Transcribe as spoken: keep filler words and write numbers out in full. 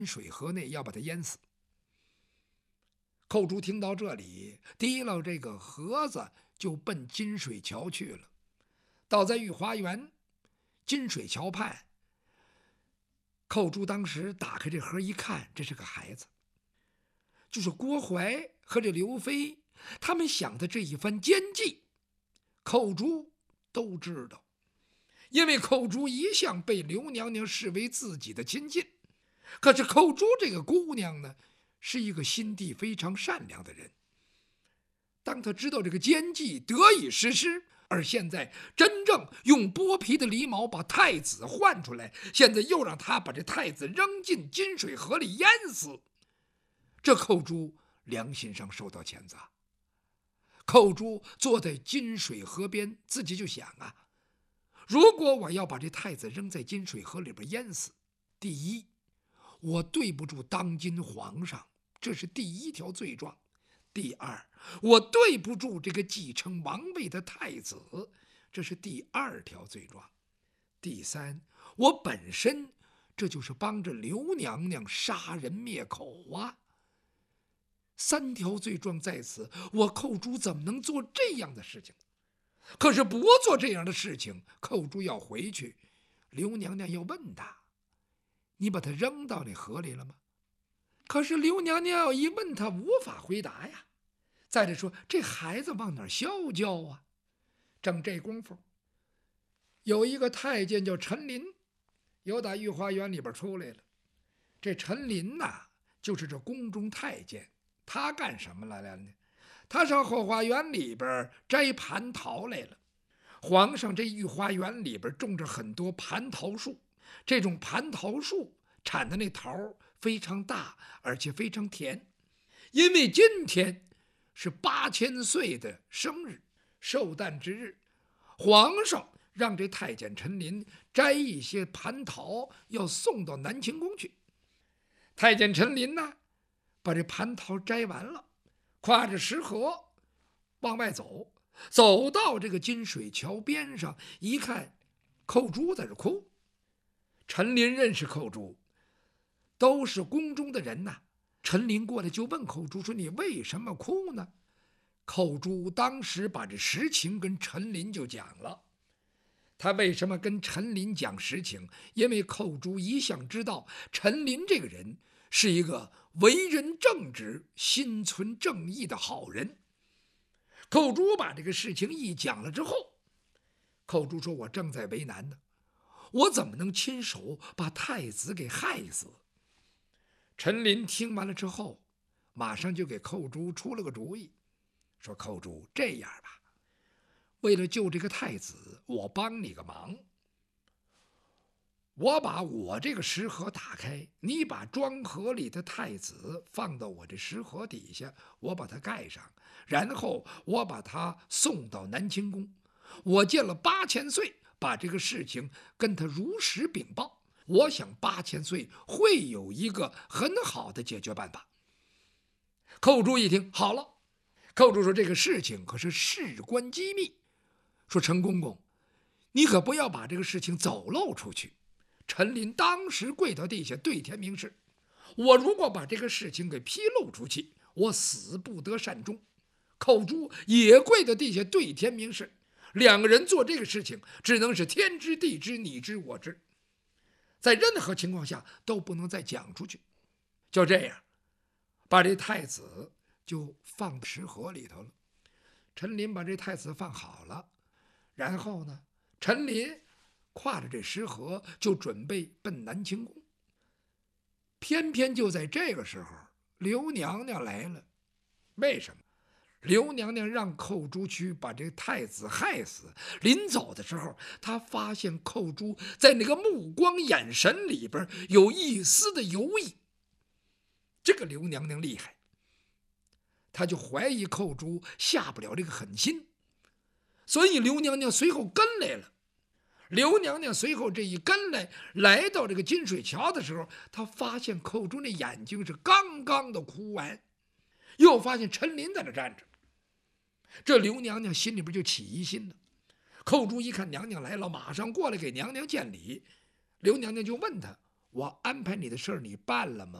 水河内，要把他淹死。寇珠听到这里，提了这个盒子就奔金水桥去了。倒在御花园金水桥畔，寇珠当时打开这盒一看，这是个孩子，就是郭槐和这刘飞他们想的这一番奸计，寇珠都知道。因为寇珠一向被刘娘娘视为自己的亲近，可是寇珠这个姑娘呢，是一个心地非常善良的人。当她知道这个奸计得以实施，而现在真正用剥皮的狸猫把太子换出来，现在又让他把这太子扔进金水河里淹死，这寇珠良心上受到谴责。寇珠坐在金水河边，自己就想啊，如果我要把这太子扔在金水河里边淹死，第一，我对不住当今皇上，这是第一条罪状；第二，我对不住这个继承王位的太子，这是第二条罪状；第三，我本身这就是帮着刘娘娘杀人灭口啊。三条罪状在此，我寇珠怎么能做这样的事情？可是不做这样的事情，寇珠要回去，刘娘娘要问他，你把他扔到那河里了吗？可是刘娘娘要一问他，无法回答呀。再者说，这孩子往哪儿孝教啊？正这功夫，有一个太监叫陈琳，由打御花园里边出来了。这陈琳呐、啊，就是这宫中太监。他干什么来了呢？他上后花园里边摘蟠桃来了。皇上这御花园里边种着很多蟠桃树，这种蟠桃树产的那桃非常大，而且非常甜。因为今天是八千岁的生日，寿诞之日，皇上让这太监陈琳摘一些蟠桃，要送到南清宫去。太监陈琳呢，把这蟠桃摘完了，挎着石盒往外走，走到这个金水桥边上，一看寇珠在这哭。陈琳认识寇珠，都是宫中的人呐、啊。陈琳过来就问寇珠说：“你为什么哭呢？”寇珠当时把这实情跟陈琳就讲了。他为什么跟陈琳讲实情？因为寇珠一向知道陈琳这个人是一个为人正直、心存正义的好人。寇珠把这个事情一讲了之后，寇珠说：“我正在为难呢，我怎么能亲手把太子给害死？”陈琳听完了之后，马上就给寇珠出了个主意，说：“寇珠，这样吧，为了救这个太子，我帮你个忙。我把我这个石盒打开，你把装盒里的太子放到我这石盒底下，我把它盖上，然后我把他送到南清宫。我见了八千岁，把这个事情跟他如实禀报。我想八千岁会有一个很好的解决办法。”寇珠一听，好了。寇珠说：“这个事情可是事关机密，说陈公公，你可不要把这个事情走漏出去。”陈琳当时跪到地下对天明誓：“我如果把这个事情给披露出去，我死不得善终。”寇珠也跪到地下对天明誓：“两个人做这个事情，只能是天知地知，你知我知，在任何情况下都不能再讲出去。”就这样，把这太子就放石盒里头了。陈琳把这太子放好了，然后呢，陈琳挎着这石盒就准备奔南清宫。偏偏就在这个时候，刘娘娘来了。为什么？刘娘娘让寇珠去把这太子害死，临走的时候，她发现寇珠在那个目光眼神里边有一丝的犹疑。这个刘娘娘厉害，她就怀疑寇珠下不了这个狠心，所以刘娘娘随后跟来了。刘娘娘随后这一跟来，来到这个金水桥的时候，她发现寇珠那眼睛是刚刚的哭完，又发现陈琳在那站着。这刘娘娘心里边就起疑心了。寇珠一看娘娘来了，马上过来给娘娘见礼。刘娘娘就问她：“ 我安排你的事儿你办了吗？